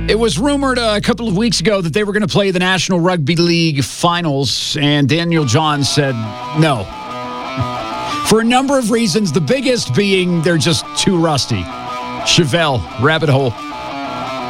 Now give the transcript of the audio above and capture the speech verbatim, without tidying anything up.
It was rumored uh, a couple of weeks ago that they were going to play the National Rugby League Finals, and Daniel Johns said no. For a number of reasons, the biggest being they're just too rusty. Chevelle, rabbit hole.